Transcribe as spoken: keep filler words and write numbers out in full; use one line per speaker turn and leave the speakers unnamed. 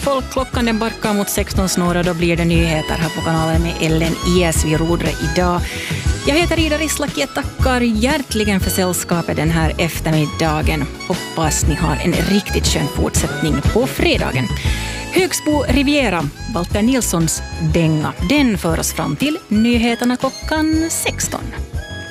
folk. Klockan den barkar mot sexton snår och då blir det nyheter här på kanalen med Ellen Ies vid rodret idag. Jag heter Ida Rislaki, jag tackar hjärtligen för sällskapet den här eftermiddagen. Hoppas ni har en riktigt skön fortsättning på fredagen. Högsbo Riviera, Walter Nilssons dänga, den för oss fram till nyheterna klockan sexton.